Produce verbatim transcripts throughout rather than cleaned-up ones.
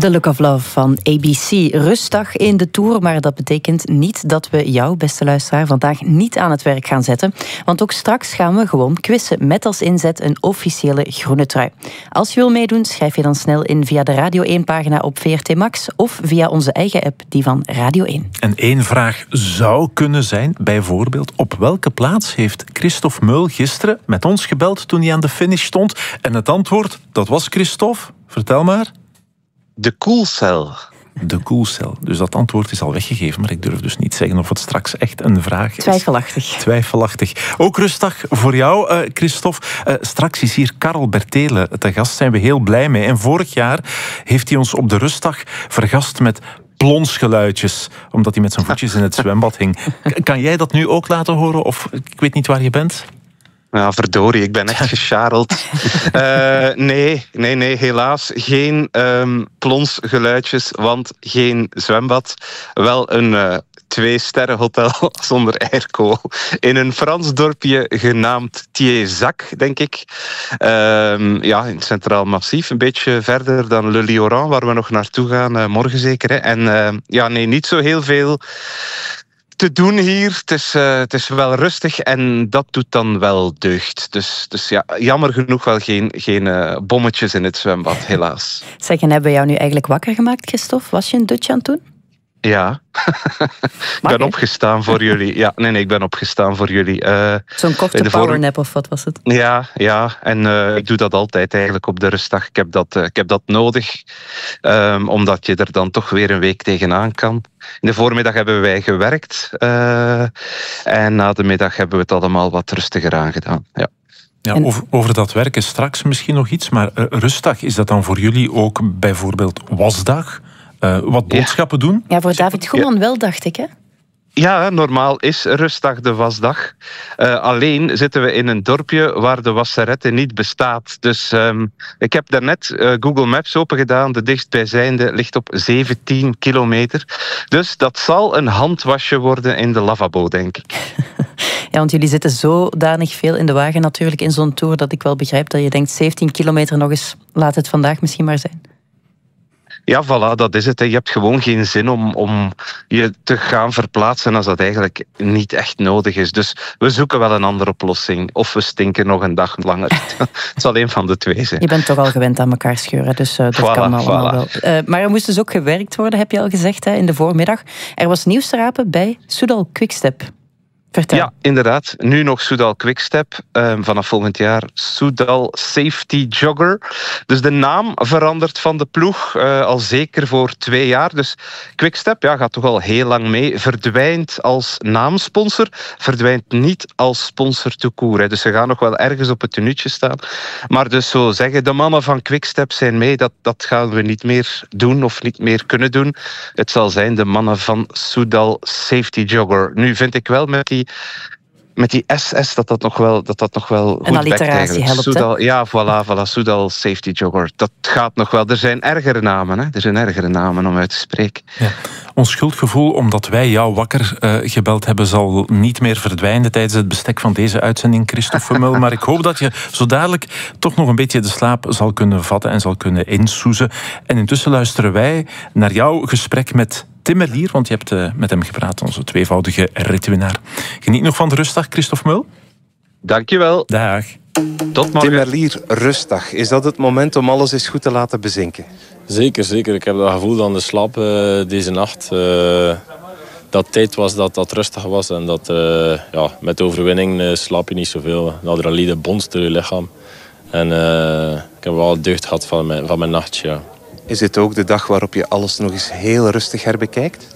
The Look of Love van A B C. Rustdag in de Tour, maar dat betekent niet dat we jou, beste luisteraar, vandaag niet aan het werk gaan zetten. Want ook straks gaan we gewoon quizzen met als inzet een officiële groene trui. Als je wil meedoen, schrijf je dan snel in via de Radio één-pagina op V R T Max of via onze eigen app, die van Radio één. En één vraag zou kunnen zijn, bijvoorbeeld, op welke plaats heeft Christophe Meul gisteren met ons gebeld toen hij aan de finish stond? En het antwoord, dat was Christophe. Vertel maar. De koelcel. De koelcel. Dus dat antwoord is al weggegeven, maar ik durf dus niet zeggen of het straks echt een vraag is. Twijfelachtig. Twijfelachtig. Ook rustdag voor jou, uh, Christophe. Uh, straks is hier Karel Bertele te gast, zijn we heel blij mee. En vorig jaar heeft hij ons op de rustdag vergast met plonsgeluidjes, omdat hij met zijn voetjes in het zwembad hing. Kan jij dat nu ook laten horen? Of ik weet niet waar je bent? Ja, verdorie, ik ben echt gescharreld. uh, nee, nee, nee, helaas geen um, plonsgeluidjes, want geen zwembad. Wel een uh, twee-sterrenhotel zonder airco in een Frans dorpje genaamd Thiézac, denk ik. Um, ja, in het Centraal Massief, een beetje verder dan Le Lioran, waar we nog naartoe gaan, uh, morgen zeker. Hè. En uh, ja, nee, niet zo heel veel te doen hier. Het is, uh, het is wel rustig en dat doet dan wel deugd. Dus, dus ja, jammer genoeg wel geen, geen uh, bommetjes in het zwembad, helaas. Zeg, en hebben we jou nu eigenlijk wakker gemaakt, Christophe? Was je een dutje aan het doen? Ja, ik ben opgestaan voor jullie. Ja, nee, nee, ik ben opgestaan voor jullie. Uh, Zo'n korte powernap of wat was het? Ja, ja. En uh, ik doe dat altijd eigenlijk op de rustdag. Ik heb dat, uh, ik heb dat nodig, um, omdat je er dan toch weer een week tegenaan kan. In de voormiddag hebben wij gewerkt uh, en na de middag hebben we het allemaal wat rustiger aangedaan. Ja. Ja, over, over dat werken straks misschien nog iets, maar uh, rustdag, is dat dan voor jullie ook bijvoorbeeld wasdag? Uh, wat boodschappen ja. doen? Ja, voor David Goeman ja. wel, dacht ik, hè? Ja, normaal is rustdag de wasdag. Uh, alleen zitten we in een dorpje waar de wasserette niet bestaat. Dus um, ik heb daarnet uh, Google Maps opengedaan. De dichtstbijzijnde ligt op zeventien kilometer. Dus dat zal een handwasje worden in de lavabo, denk ik. Ja, want jullie zitten zodanig veel in de wagen natuurlijk in zo'n tour dat ik wel begrijp dat je denkt zeventien kilometer nog eens, laat het vandaag misschien maar zijn. Ja, voilà, dat is het. Je hebt gewoon geen zin om, om je te gaan verplaatsen als dat eigenlijk niet echt nodig is. Dus we zoeken wel een andere oplossing. Of we stinken nog een dag langer. Het zal een van de twee zijn. Je bent toch al gewend aan elkaar scheuren, dus uh, dat voilà, kan allemaal voilà. wel. Uh, maar er moest dus ook gewerkt worden, heb je al gezegd, hè, in de voormiddag. Er was nieuws te rapen bij Soudal Quickstep. Vertel. Ja, inderdaad. Nu nog Soudal Quickstep. Um, vanaf volgend jaar Soudal Safety Jogger. Dus de naam verandert van de ploeg uh, al zeker voor twee jaar. Dus Quickstep ja, gaat toch al heel lang mee. Verdwijnt als naamsponsor. Verdwijnt niet als sponsor tout court. Hè. Dus ze gaan nog wel ergens op het tenuutje staan. Maar dus zo zeggen, de mannen van Quickstep zijn mee. Dat, dat gaan we niet meer doen of niet meer kunnen doen. Het zal zijn de mannen van Soudal Safety Jogger. Nu vind ik wel met die Met die S S dat dat nog wel, dat dat nog wel goed bekt eigenlijk. Helpt, Soudal, ja, voilà, voilà, Soudal Safety Jogger. Dat gaat nog wel. Er zijn ergere namen, hè. Er zijn ergere namen om uit te spreken. Ja. Ons schuldgevoel, omdat wij jou wakker uh, gebeld hebben, zal niet meer verdwijnen tijdens het bestek van deze uitzending, Christophe Vermeul. Maar ik hoop dat je zo dadelijk toch nog een beetje de slaap zal kunnen vatten en zal kunnen insoezen. En intussen luisteren wij naar jouw gesprek met Tim Merlier, want je hebt uh, met hem gepraat, onze tweevoudige ritwinnaar. Geniet nog van de rustdag, Christophe Meul. Dankjewel. Dag. Tot morgen. Tim Merlier, rustdag. Is dat het moment om alles eens goed te laten bezinken? Zeker, zeker. Ik heb dat gevoel dat de slaap uh, deze nacht uh, dat tijd was dat dat rustig was. En dat uh, ja, met de overwinning uh, slaap je niet zoveel. De adrenaline bonst door je lichaam. En uh, ik heb wel deugd gehad van mijn, van mijn nachtje. Ja. Is dit ook de dag waarop je alles nog eens heel rustig herbekijkt?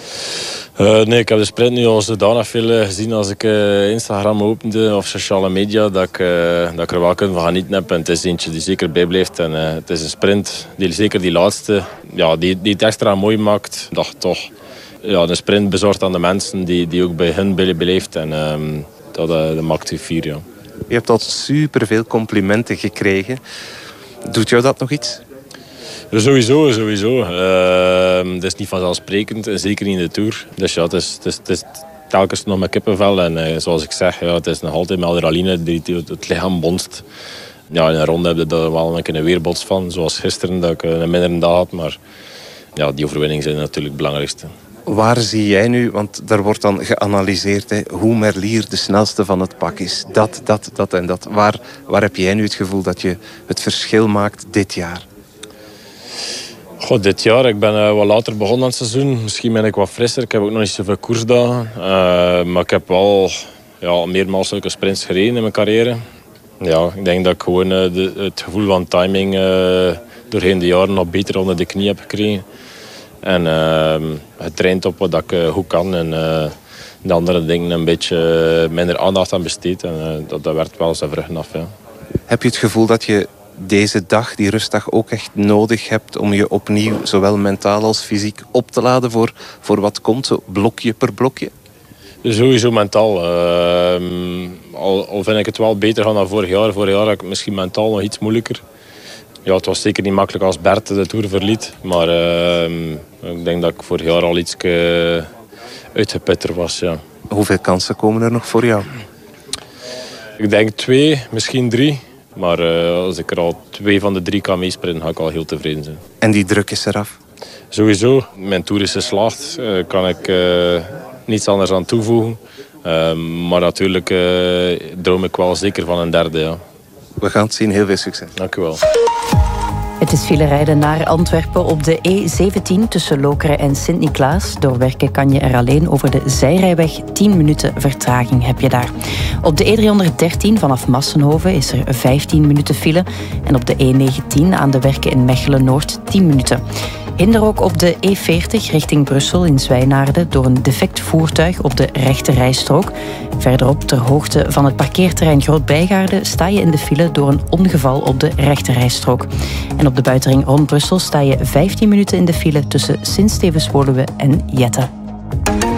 Uh, nee, ik heb de sprint nu al zodanig veel gezien als ik uh, Instagram opende of sociale media, dat ik, uh, dat ik er wel kan van genieten heb. En het is eentje die zeker bijblijft. En, uh, het is een sprint, die, zeker die laatste, ja, die, die het extra mooi maakt. Dat toch ja, een sprint bezorgt aan de mensen die, die ook bij hun beleeft. En uh, dat, uh, dat maakt die vier, ja. Je hebt al superveel complimenten gekregen. Doet jou dat nog iets? Ja, sowieso, sowieso. Uh, het is niet vanzelfsprekend, en zeker niet in de Tour. Dus ja, het is, het is, het is telkens nog met kippenvel. En uh, zoals ik zeg, ja, het is nog altijd met adrenaline die het lichaam bonst. Ja, in een ronde heb je er wel een keer een weerbots van. Zoals gisteren, dat ik een mindere dag had. Maar ja, die overwinning zijn natuurlijk het belangrijkste. Waar zie jij nu, want daar wordt dan geanalyseerd, hè, hoe Merlier de snelste van het pak is. Dat, dat, dat en dat. Waar, waar heb jij nu het gevoel dat je het verschil maakt dit jaar? Goh, dit jaar, ik ben uh, wat later begonnen aan het seizoen. Misschien ben ik wat frisser. Ik heb ook nog niet zoveel koersdagen. Uh, maar ik heb wel ja, meermaals zulke sprints gereden in mijn carrière. Ja, ik denk dat ik gewoon uh, de, het gevoel van timing uh, doorheen de jaren nog beter onder de knie heb gekregen. En uh, getraind op wat ik uh, goed kan. En uh, de andere dingen een beetje minder aandacht aan besteed. En uh, dat, dat werkt wel zijn vruchten af. Ja. Heb je het gevoel dat je deze dag, die rustdag, ook echt nodig hebt om je opnieuw, zowel mentaal als fysiek, op te laden voor, voor wat komt, zo blokje per blokje? Sowieso mentaal. Uh, al, al vind ik het wel beter gaan dan vorig jaar. Vorig jaar had ik misschien mentaal nog iets moeilijker. Ja, het was zeker niet makkelijk als Bert de Tour verliet. Maar uh, ik denk dat ik vorig jaar al iets uh, uitgeputter was. Ja. Hoeveel kansen komen er nog voor jou? Ik denk twee, misschien drie. Maar uh, als ik er al twee van de drie kan meesprinten, ga ik al heel tevreden zijn. En die druk is eraf? Sowieso. Mijn Tour is geslaagd. Uh, kan ik uh, niets anders aan toevoegen. Uh, maar natuurlijk uh, droom ik wel zeker van een derde. Ja. We gaan het zien. Heel veel succes. Dank u wel. Het is filerijden naar Antwerpen op de E zeventien tussen Lokeren en Sint-Niklaas. Door werken kan je er alleen over de zijrijweg. tien minuten vertraging heb je daar. Op de E driehonderddertien vanaf Massenhoven is er vijftien minuten file. En op de E negentien aan de werken in Mechelen-Noord tien minuten. Hinder ook op de E veertig richting Brussel in Zwijnaarden door een defect voertuig op de rechte rijstrook. Verderop, ter hoogte van het parkeerterrein Groot-Bijgaarde, sta je in de file door een ongeval op de rechte rijstrook. En op de buitenring rond Brussel sta je vijftien minuten in de file tussen Sint-Stevens-Woluwe en Jette.